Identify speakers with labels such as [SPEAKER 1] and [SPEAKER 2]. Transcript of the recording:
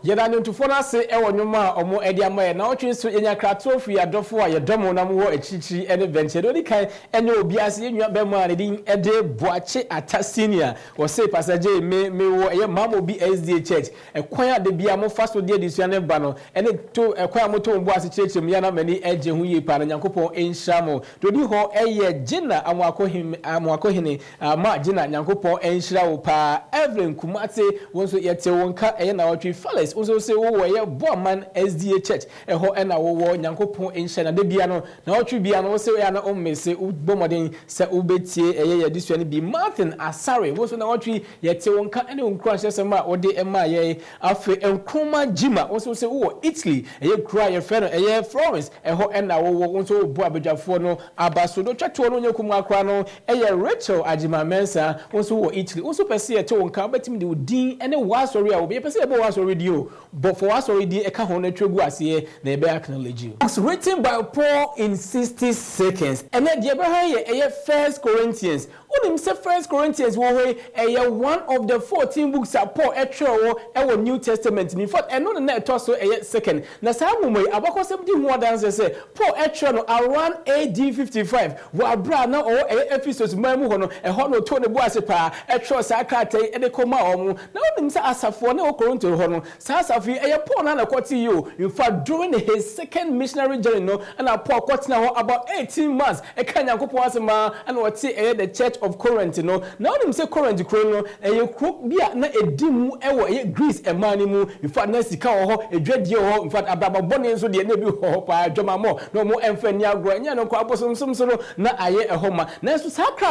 [SPEAKER 1] Yeda no ntufo na se e wonwoma omo edi amaye na otwe so enya krato fi adofo a yedomo na mo echichi ene venture do di kan enye obi ase enwa be ma ne din ede boache ata senior wo se passager me wo eye mamo bi SDA church ekwan ade bia mo faso de edisua ne ba no ene to ekwan moto mbo ase chechim ya na mani eje hu yi pa na nyankopon enhyamo do di ho eye gina amwakohene ma gina nyankopon enhyira wo pa Evelyn Kumate wonso yete wonka eye na otwe Felix wonso se wo ye Boman SDA church eho ena wo nyankopon enhyira na de bia no na otwe bia no se ya na ommese ubomodin se ubetie eye ye disua ne bi Martin Asare wonso na otwe yete wonka ene onkura hyesema ode ema ye afi enkuma jima wonso se wo Italy eye kura ye feno eye Florence eho ena wo wonso bo abedwafo no abasodo twatwo no nyakum akra no eye Rachel Ajima Mensa wonso wo Italy wonso pese yete wonka betimi de odin ene wasori a obi pese ebe wasori dio but for wasori di eka ho na twegu ase na ebe acknowledge you. It's written by Paul in 60 seconds and then the Abraham eye 1 Corinthians unim say 1 Corinthians wo we eye one of the 14 books that Paul etro wo New Testament in fact eno na eto so eye second na sa mumoi abakosem di ho dance say Paul etro no around AD 55 wo abra na o Ephesus mamu ho no ho no to ne bo ase pa etro sa kratai e de koma omu na unim say asafo na Korinto ho no sa asafi eye Paul na kwati you in fact during his second missionary journey no and Paul kwati na ho about 18 months e kan yankopon asema and what say the church of Corinth no na unim say Corinth kro no eye kro bia na edimu ewo eye Greece emani mu in fact na sika ho edwadie ho in fact abababone nso de na bi ho pa adwama mo no mo emfani agro nya no kwa abosom som so na aye ehoma na so sakra